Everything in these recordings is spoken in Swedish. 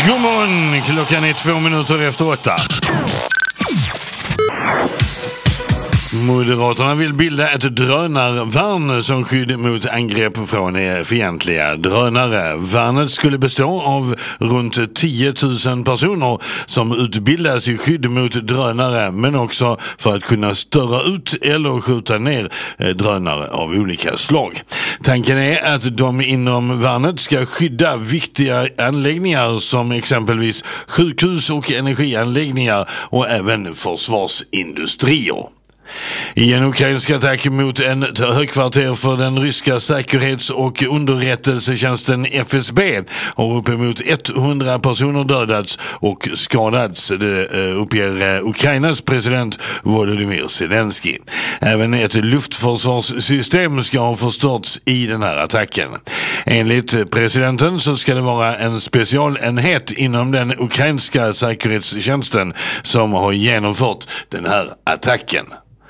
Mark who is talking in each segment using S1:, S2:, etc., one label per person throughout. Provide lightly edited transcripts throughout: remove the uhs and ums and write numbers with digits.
S1: God morgon, klockan är 2 minuter efter 8. Moderaterna vill bilda ett drönarvärn som skydd mot angrepp från fientliga drönare. Värnet skulle bestå av runt 10 000 personer som utbildas i skydd mot drönare, men också för att kunna störa ut eller skjuta ner drönare av olika slag. Tanken är att de inom värnet ska skydda viktiga anläggningar som exempelvis sjukhus och energianläggningar och även försvarsindustrier. I en ukrainsk attack mot en högkvarter för den ryska säkerhets- och underrättelsetjänsten FSB har uppemot 100 personer dödats och skadats, det uppger Ukrainas president Volodymyr Zelensky. Även ett luftförsvarssystem ska ha förstörts i den här attacken. Enligt presidenten så ska det vara en specialenhet inom den ukrainska säkerhetstjänsten som har genomfört den här attacken.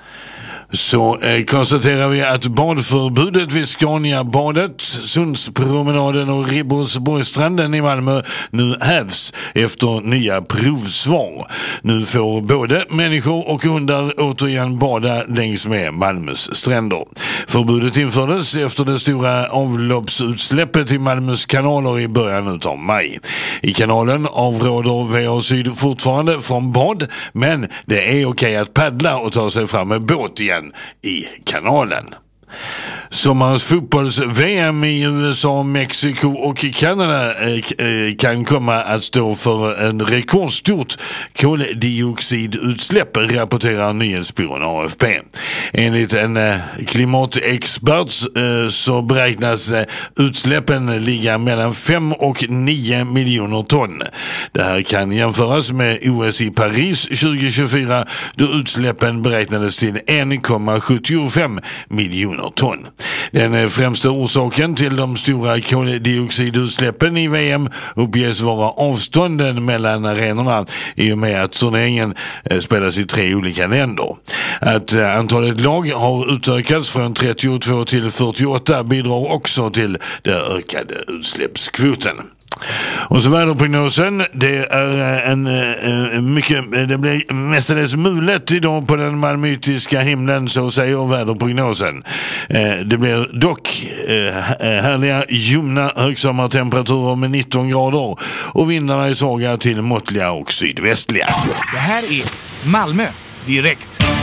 S1: Så konstaterar vi att badförbudet vid Scaniabadet, Sundspromenaden och Ribbosborgstranden i Malmö nu hävs efter nya provsvar. Nu får både människor och hundar återigen bada längs med Malmös stränder. Förbudet infördes efter det stora avloppsutsläppet i Malmös kanaler i början av maj. I kanalen avråder VA Syd fortfarande från bad, men det är okej att paddla och ta sig fram med båt igen i kanalen. Sommarens fotbolls-VM i USA, Mexiko och Kanada kan komma att stå för en rekordstort koldioxidutsläpp, rapporterar nyhetsbyrån AFP. Enligt en klimatexpert så beräknas utsläppen ligga mellan 5 och 9 miljoner ton. Det här kan jämföras med OS i Paris 2024 då utsläppen beräknades till 1,75 miljoner ton. Den främsta orsaken till de stora koldioxidutsläppen i VM uppges vara avstånden mellan arenorna i och med att turneringen spelas i 3 olika länder. Att antalet lag har utökats från 32 till 48 bidrar också till den ökade utsläppskvoten. Och så väderprognosen, det är det blir mestadels mulet idag på den malmöitiska himlen, så säger väderprognosen. Det blir dock härliga ljumna högsommartemperaturer med 19 grader och vindarna är svaga till måttliga och sydvästliga.
S2: Det här är Malmö direkt.